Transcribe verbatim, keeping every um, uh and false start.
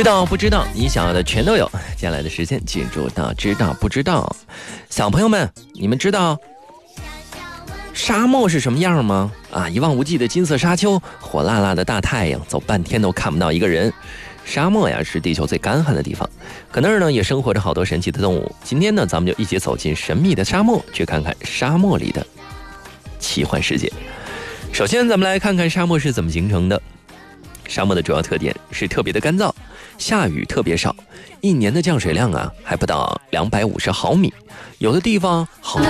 知道不知道，你想要的全都有。接下来的时间进入到知道不知道。小朋友们，你们知道沙漠是什么样吗？啊，一望无际的金色沙丘，火辣辣的大太阳，走半天都看不到一个人。沙漠呀，是地球最干旱的地方，可那儿呢也生活着好多神奇的动物。今天呢，咱们就一起走进神秘的沙漠，去看看沙漠里的奇幻世界。首先，咱们来看看沙漠是怎么形成的。沙漠的主要特点是特别的干燥，下雨特别少，一年的降水量啊还不到两百五十毫米，有的地方好